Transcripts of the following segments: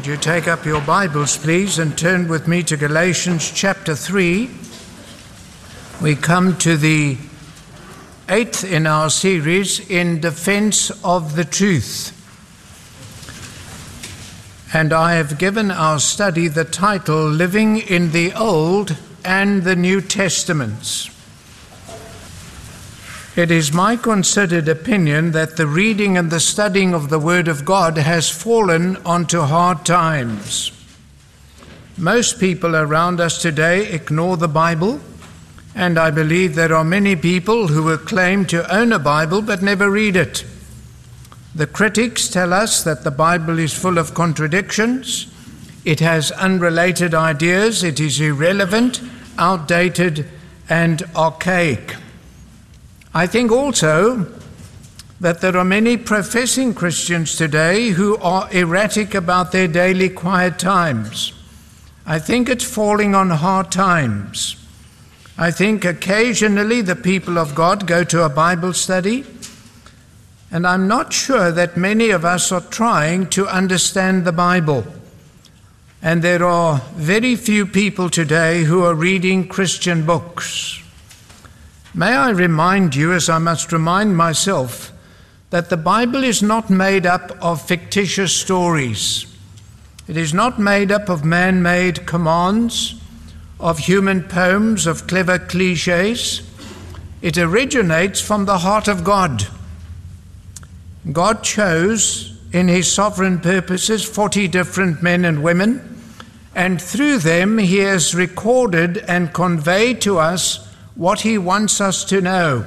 you take up your Bibles, please, and turn with me to Galatians chapter 3. We come to the 8th in our series, In Defense of the Truth. And I have given our study the title, Living in the Old and the New Testaments. It is my considered opinion that the reading and the studying of the Word of God has fallen onto hard times. Most people around us today ignore the Bible, and I believe there are many people who will claim to own a Bible but never read it. The critics tell us that the Bible is full of contradictions, it has unrelated ideas, it is irrelevant, outdated, and archaic. I think also that there are many professing Christians today who are erratic about their daily quiet times. I think it's falling on hard times. I think occasionally the people of God go to a Bible study, and I'm not sure that many of us are trying to understand the Bible. And there are very few people today who are reading Christian books. May I remind you, as I must remind myself, that the Bible is not made up of fictitious stories. It is not made up of man-made commands, of human poems, of clever cliches. It originates from the heart of God. God chose, in his sovereign purposes, 40 different men and women, and through them he has recorded and conveyed to us what he wants us to know.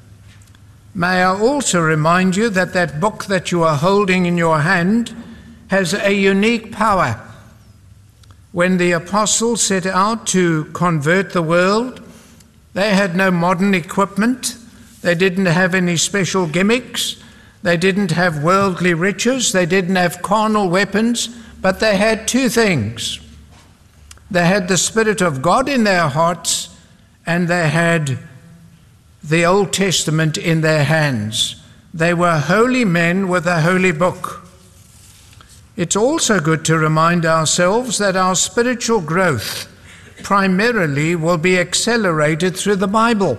May I also remind you that that book that you are holding in your hand has a unique power. When the apostles set out to convert the world, they had no modern equipment, they didn't have any special gimmicks, they didn't have worldly riches, they didn't have carnal weapons, but they had two things. They had the Spirit of God in their hearts, and they had the Old Testament in their hands. They were holy men with a holy book. It's also good to remind ourselves that our spiritual growth primarily will be accelerated through the Bible.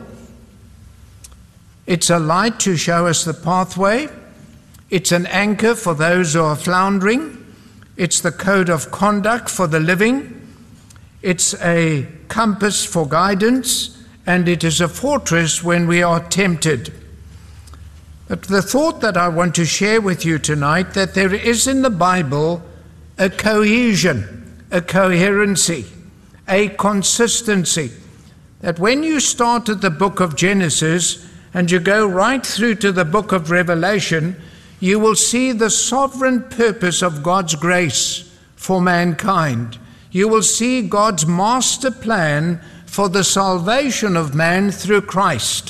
It's a light to show us the pathway. It's an anchor for those who are floundering. It's the code of conduct for the living. It's a compass for guidance, and it is a fortress when we are tempted. But the thought that I want to share with you tonight, that there is in the Bible a cohesion, a coherency, a consistency, that when you start at the book of Genesis and you go right through to the book of Revelation, you will see the sovereign purpose of God's grace for mankind. You will see God's master plan for the salvation of man through Christ.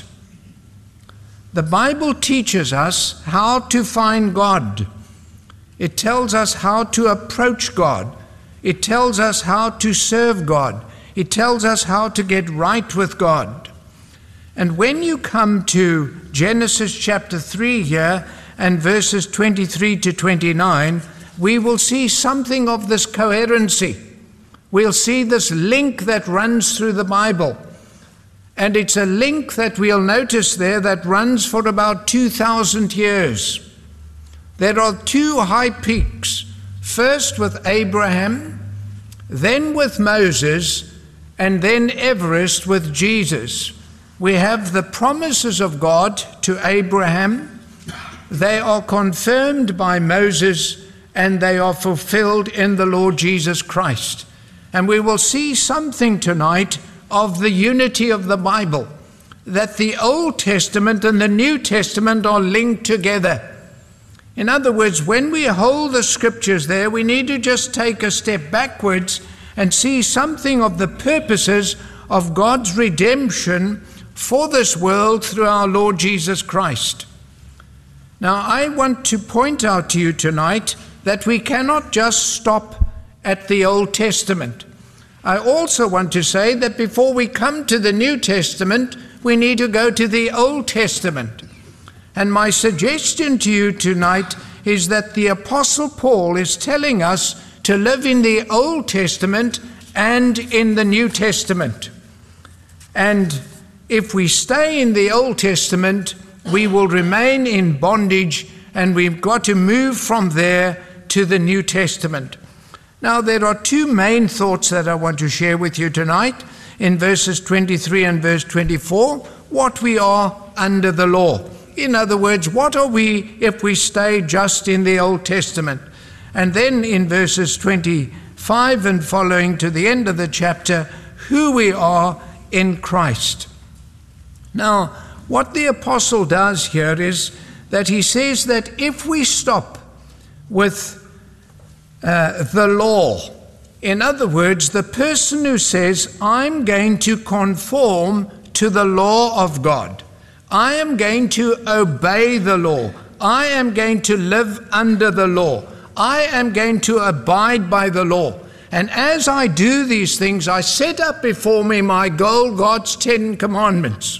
The Bible teaches us how to find God. It tells us how to approach God. It tells us how to serve God. It tells us how to get right with God. And when you come to Genesis chapter 3 here and verses 23 to 29, we will see something of this coherency. We'll see this link that runs through the Bible. And it's a link that we'll notice there that runs for about 2,000 years. There are two high peaks, first with Abraham, then with Moses, and then Everest with Jesus. We have the promises of God to Abraham. They are confirmed by Moses, and they are fulfilled in the Lord Jesus Christ. And we will see something tonight of the unity of the Bible, that the Old Testament and the New Testament are linked together. In other words, when we hold the scriptures there, we need to just take a step backwards and see something of the purposes of God's redemption for this world through our Lord Jesus Christ. Now, I want to point out to you tonight that we cannot just stop at the Old Testament. I also want to say that before we come to the New Testament, we need to go to the Old Testament. And my suggestion to you tonight is that the Apostle Paul is telling us to live in the Old Testament and in the New Testament. And if we stay in the Old Testament, we will remain in bondage, and we've got to move from there to the New Testament. Now, there are two main thoughts that I want to share with you tonight in verses 23 and verse 24, what we are under the law. In other words, what are we if we stay just in the Old Testament? And then in verses 25 and following to the end of the chapter, who we are in Christ. Now, what the apostle does here is that he says that if we stop with the law, in other words, the person who says, I'm going to conform to the law of God, I am going to obey the law, I am going to live under the law, I am going to abide by the law. And as I do these things, I set up before me my goal, God's 10 commandments.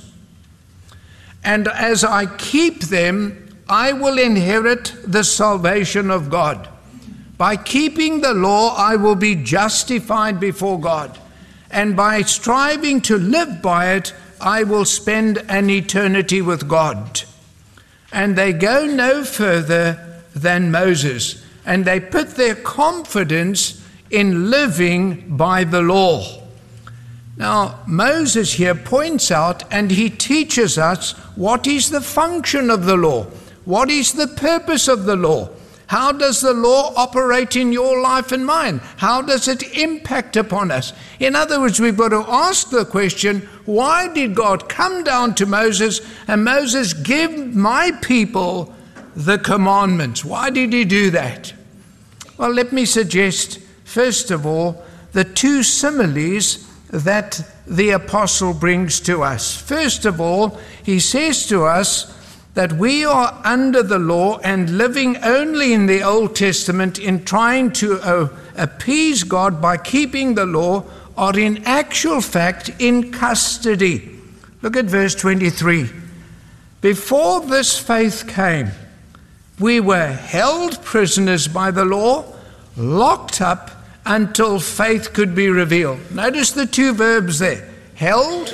And as I keep them, I will inherit the salvation of God. By keeping the law, I will be justified before God. And by striving to live by it, I will spend an eternity with God. And they go no further than Moses, and they put their confidence in living by the law. Now, Moses here points out and he teaches us what is the function of the law, what is the purpose of the law. How does the law operate in your life and mine? How does it impact upon us? In other words, we've got to ask the question, why did God come down to Moses and Moses give my people the commandments? Why did he do that? Well, let me suggest, first of all, the two similes that the apostle brings to us. First of all, he says to us that we are under the law and living only in the Old Testament in trying to appease God by keeping the law are in actual fact in custody. Look at verse 23. Before this faith came, we were held prisoners by the law, locked up until faith could be revealed. Notice the two verbs there. Held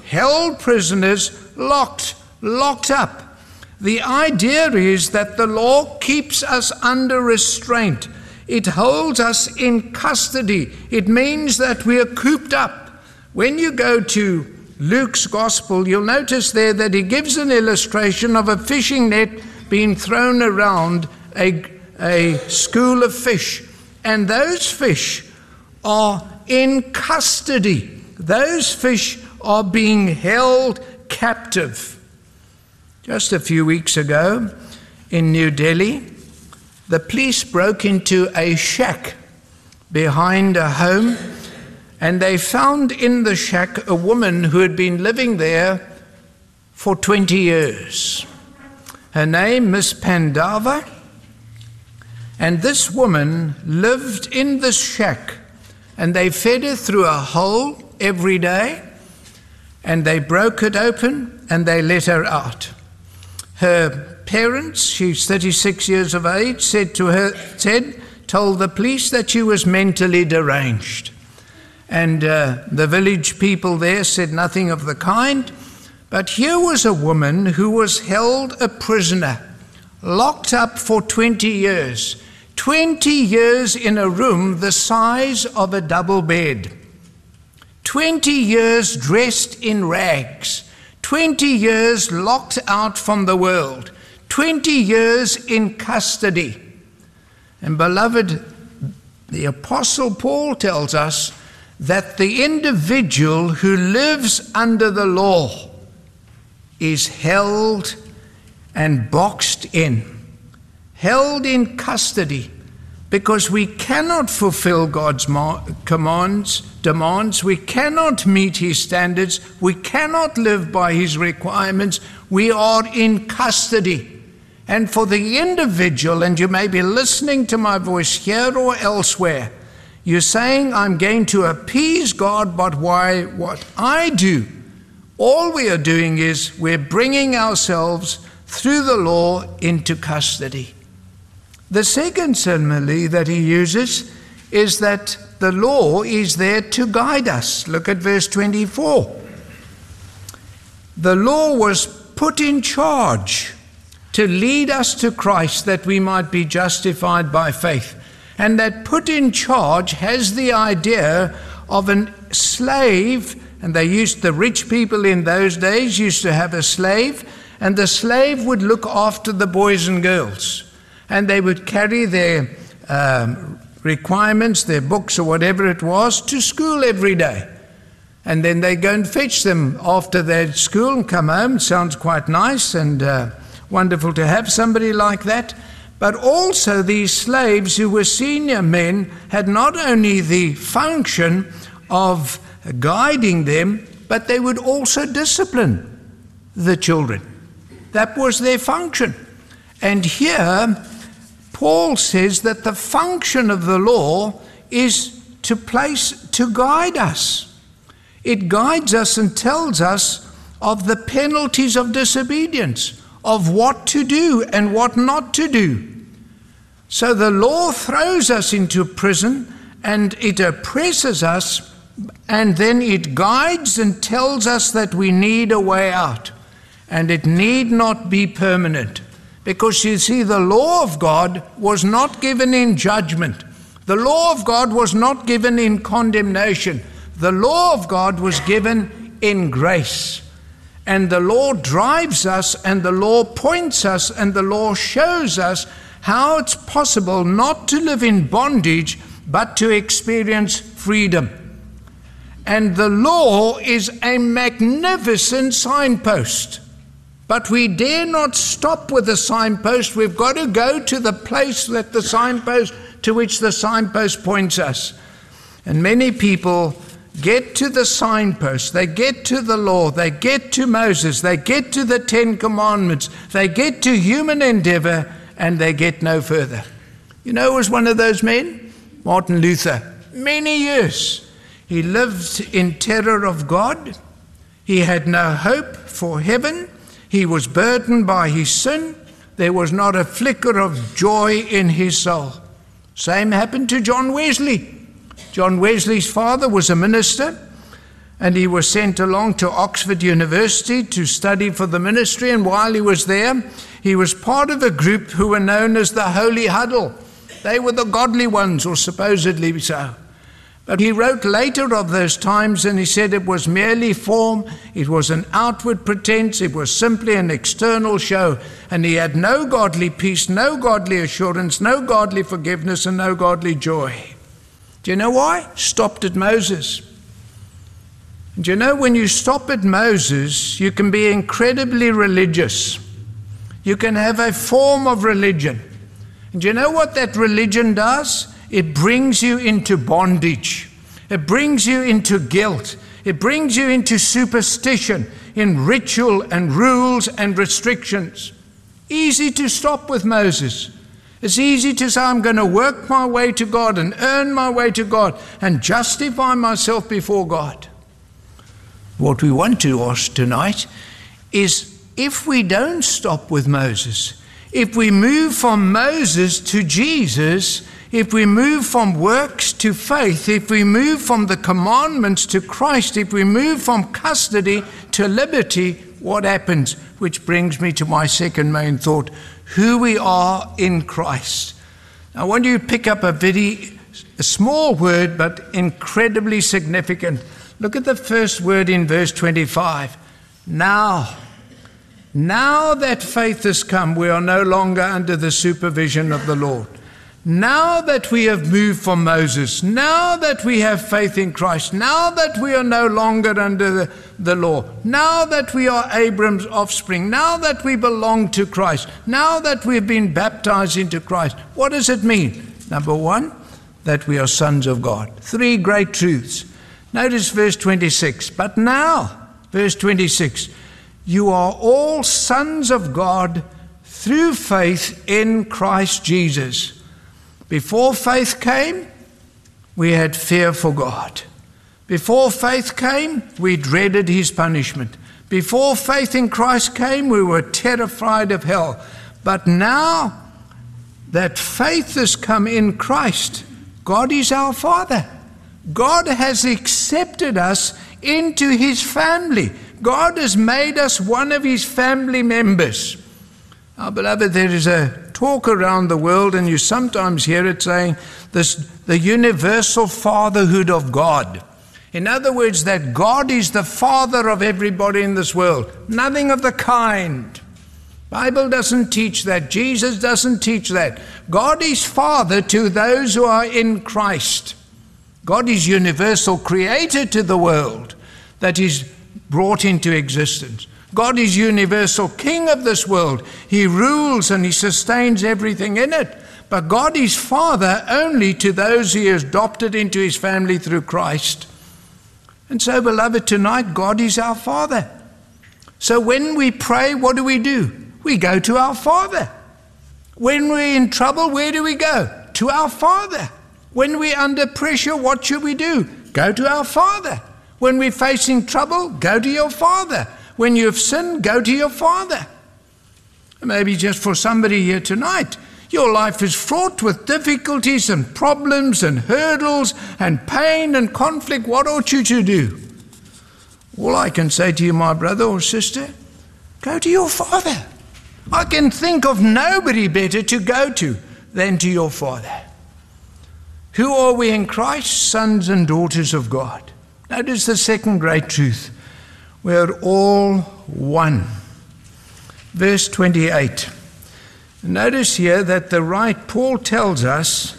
prisoners, locked up. The idea is that the law keeps us under restraint. It holds us in custody. It means that we are cooped up. When you go to Luke's Gospel, you'll notice there that he gives an illustration of a fishing net being thrown around a school of fish. And those fish are in custody. Those fish are being held captive. Just a few weeks ago in New Delhi, the police broke into a shack behind a home, and they found in the shack a woman who had been living there for 20 years. Her name, Miss Pandava, and this woman lived in this shack, and they fed her through a hole every day, and they broke it open and they let her out. Her parents, she's 36 years of age, told the police that she was mentally deranged. And the village people there said nothing of the kind. But here was a woman who was held a prisoner, locked up for 20 years. 20 years in a room the size of a double bed. 20 years dressed in rags. 20 years locked out from the world, 20 years in custody. And beloved, the Apostle Paul tells us that the individual who lives under the law is held and boxed in, held in custody, because we cannot fulfill God's demands, we cannot meet his standards, we cannot live by his requirements. We are in custody. And for the individual, and you may be listening to my voice here or elsewhere, you're saying, I'm going to appease God, but why? What I do, all we are doing is we're bringing ourselves through the law into custody. The second simile that he uses is that the law is there to guide us. Look at verse 24. The law was put in charge to lead us to Christ that we might be justified by faith. And that put in charge has the idea of a slave, and the rich people in those days used to have a slave, and the slave would look after the boys and girls, and they would carry their requirements, their books or whatever it was, to school every day. And then they go and fetch them after their school and come home. Sounds quite nice and wonderful to have somebody like that. But also these slaves who were senior men had not only the function of guiding them, but they would also discipline the children. That was their function. And here, Paul says that the function of the law is to guide us. It guides us and tells us of the penalties of disobedience, of what to do and what not to do. So the law throws us into prison and it oppresses us, and then it guides and tells us that we need a way out. And it need not be permanent. Because you see, the law of God was not given in judgment. The law of God was not given in condemnation. The law of God was given in grace. And the law drives us, and the law points us, and the law shows us how it's possible not to live in bondage, but to experience freedom. And the law is a magnificent signpost. But we dare not stop with the signpost. We've got to go to the place that the signpost, to which the signpost points us. And many people get to the signpost, they get to the law, they get to Moses, they get to the 10 Commandments, they get to human endeavor, and they get no further. You know who was one of those men? Martin Luther. Many years. He lived in terror of God. He had no hope for heaven. He was burdened by his sin. There was not a flicker of joy in his soul. Same happened to John Wesley. John Wesley's father was a minister, and he was sent along to Oxford University to study for the ministry. And while he was there, he was part of a group who were known as the Holy Huddle. They were the godly ones, or supposedly so. But he wrote later of those times, and he said it was merely form, it was an outward pretense, it was simply an external show, and he had no godly peace, no godly assurance, no godly forgiveness, and no godly joy. Do you know why? Stopped at Moses. And you know, when you stop at Moses, you can be incredibly religious. You can have a form of religion. And you know what that religion does? It brings you into bondage. It brings you into guilt. It brings you into superstition, in ritual and rules and restrictions. Easy to stop with Moses. It's easy to say, I'm going to work my way to God and earn my way to God and justify myself before God. What we want to ask tonight is, if we don't stop with Moses, if we move from Moses to Jesus, if we move from works to faith, if we move from the commandments to Christ, if we move from custody to liberty, what happens? Which brings me to my second main thought, who we are in Christ. I want you to pick up a small word, but incredibly significant. Look at the first word in verse 25. Now that faith has come, we are no longer under the supervision of the Lord. Now that we have moved from Moses, now that we have faith in Christ, now that we are no longer under the law, now that we are Abraham's offspring, now that we belong to Christ, now that we've been baptized into Christ, what does it mean? Number one, that we are sons of God. Three great truths. Notice verse 26. But now, verse 26, you are all sons of God through faith in Christ Jesus. Before faith came, we had fear for God. Before faith came, we dreaded his punishment. Before faith in Christ came, we were terrified of hell. But now that faith has come in Christ, God is our Father. God has accepted us into his family. God has made us one of his family members. Now, beloved, there is a talk around the world, and you sometimes hear it saying the universal fatherhood of God. In other words, that God is the father of everybody in this world. Nothing of the kind. Bible doesn't teach that. Jesus doesn't teach that. God is Father to those who are in Christ. God is universal creator to the world that is brought into existence. God is universal king of this world. He rules and he sustains everything in it. But God is Father only to those he has adopted into his family through Christ. And so, beloved, tonight God is our Father. So when we pray, what do? We go to our Father. When we're in trouble, where do we go? To our Father. When we're under pressure, what should we do? Go to our Father. When we're facing trouble, go to your Father. When you've sinned, go to your Father. Maybe just for somebody here tonight, your life is fraught with difficulties and problems and hurdles and pain and conflict. What ought you to do? All I can say to you, my brother or sister, go to your Father. I can think of nobody better to go to than to your Father. Who are we in Christ? Sons and daughters of God. Notice the second great truth. We're all one. Verse 28. Notice here that Paul tells us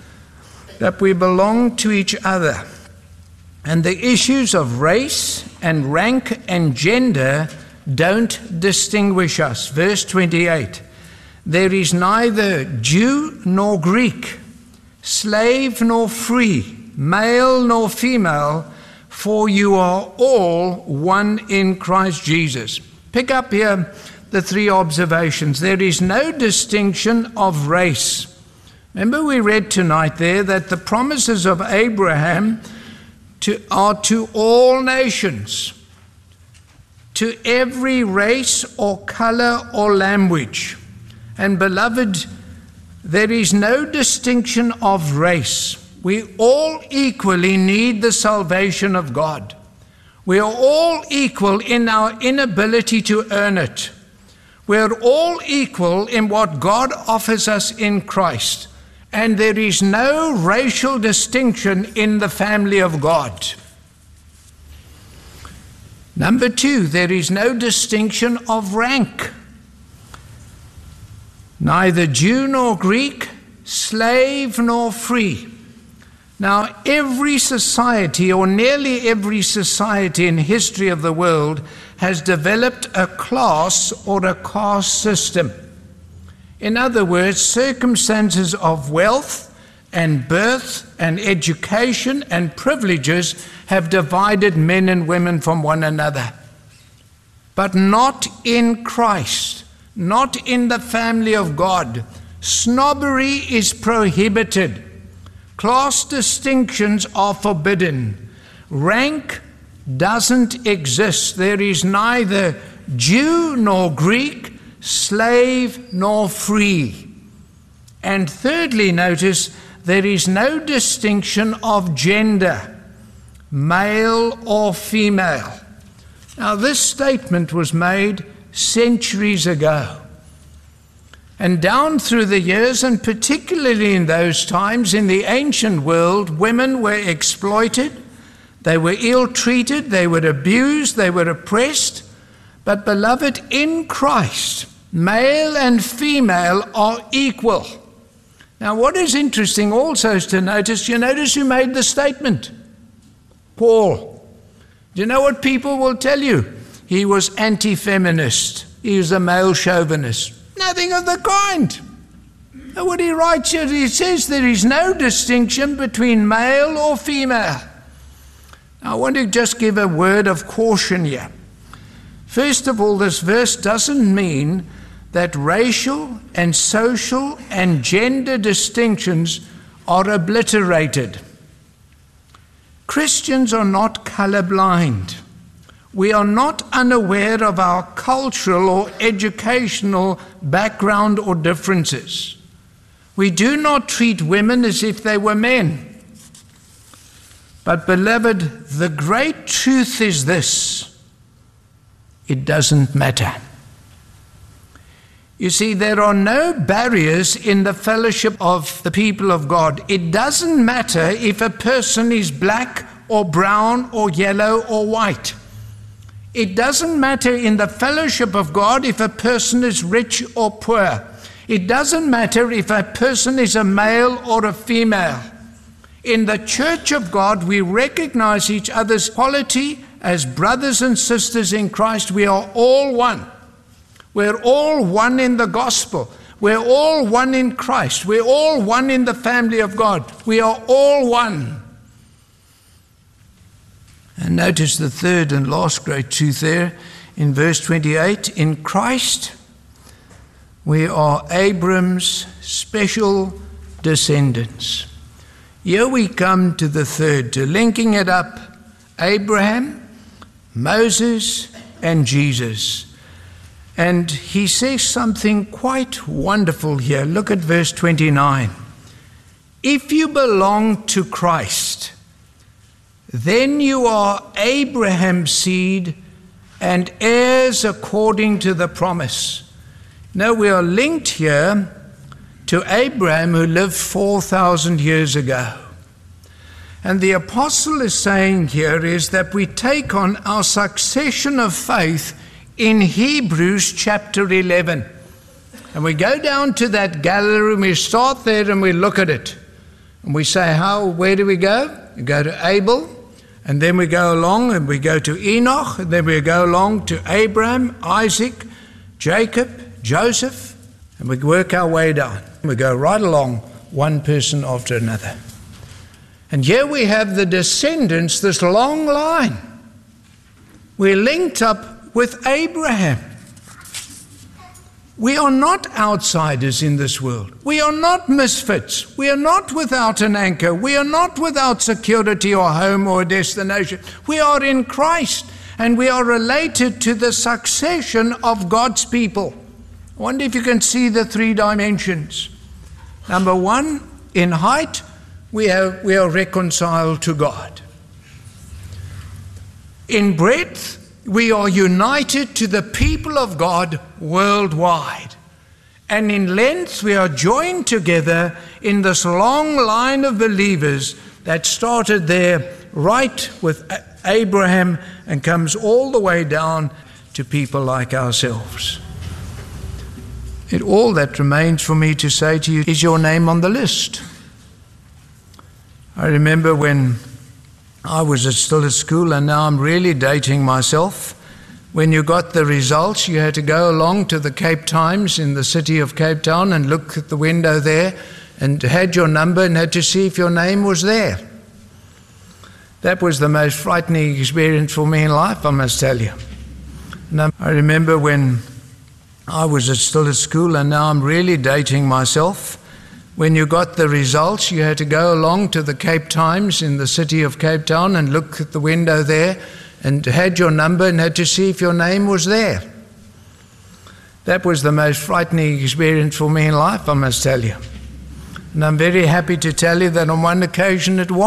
that we belong to each other. And the issues of race and rank and gender don't distinguish us. Verse 28. There is neither Jew nor Greek, slave nor free, male nor female, for you are all one in Christ Jesus. Pick up here the three observations. There is no distinction of race. Remember we read tonight there that the promises of Abraham are to all nations, to every race or color or language. And beloved, there is no distinction of race. We all equally need the salvation of God. We are all equal in our inability to earn it. We're all equal in what God offers us in Christ. And there is no racial distinction in the family of God. Number two, there is no distinction of rank. Neither Jew nor Greek, slave nor free. Now, every society, or nearly every society in the history of the world, has developed a class or a caste system. In other words, circumstances of wealth and birth and education and privileges have divided men and women from one another. But not in Christ, not in the family of God. Snobbery is prohibited. Class distinctions are forbidden. Rank doesn't exist. There is neither Jew nor Greek, slave nor free. And thirdly, notice there is no distinction of gender, male or female. Now, this statement was made centuries ago. And down through the years, and particularly in those times, in the ancient world, women were exploited, they were ill-treated, they were abused, they were oppressed. But beloved, in Christ, male and female are equal. Now, what is interesting also is to notice, you notice who made the statement? Paul. Do you know what people will tell you? He was anti-feminist. He was a male chauvinist. Nothing of the kind. And what he writes here, he says there is no distinction between male or female. Now, I want to just give a word of caution here. First of all, this verse doesn't mean that racial and social and gender distinctions are obliterated. Christians are not colorblind. We are not unaware of our cultural or educational background or differences. We do not treat women as if they were men. But beloved, the great truth is this: it doesn't matter. You see, there are no barriers in the fellowship of the people of God. It doesn't matter if a person is black or brown or yellow or white. It doesn't matter in the fellowship of God if a person is rich or poor. It doesn't matter if a person is a male or a female. In the church of God, we recognize each other's quality as brothers and sisters in Christ. We are all one. We're all one in the gospel. We're all one in Christ. We're all one in the family of God. We are all one. And notice the third and last great truth there in verse 28. In Christ, we are Abram's special descendants. Here we come to the third, to linking it up: Abraham, Moses, and Jesus. And he says something quite wonderful here. Look at verse 29. If you belong to Christ, then you are Abraham's seed and heirs according to the promise. Now we are linked here to Abraham, who lived 4,000 years ago. And the apostle is saying here is that we take on our succession of faith in Hebrews chapter 11. And we go down to that gallery and we start there and we look at it. And we say, where do we go? We go to Abel, and then we go along and we go to Enoch, and then we go along to Abraham, Isaac, Jacob, Joseph, and we work our way down. We go right along, one person after another. And here we have the descendants, this long line. We're linked up with Abraham. We are not outsiders in this world. We are not misfits. We are not without an anchor. We are not without security or home or destination. We are in Christ, and we are related to the succession of God's people. I wonder if you can see the three dimensions. Number one, in height, we are reconciled to God. In breadth, we are united to the people of God worldwide. And in length, we are joined together in this long line of believers that started there right with Abraham and comes all the way down to people like ourselves. All that remains for me to say to you is your name on the list. I remember when I was still at school, and now I'm really dating myself. When you got the results, you had to go along to the Cape Times in the city of Cape Town and look at the window there and had your number and had to see if your name was there. That was the most frightening experience for me in life, I must tell you. And I remember when I was still at school, and now I'm really dating myself. When you got the results, you had to go along to the Cape Times in the city of Cape Town and look at the window there and had your number and had to see if your name was there. That was the most frightening experience for me in life, I must tell you. And I'm very happy to tell you that on one occasion it was.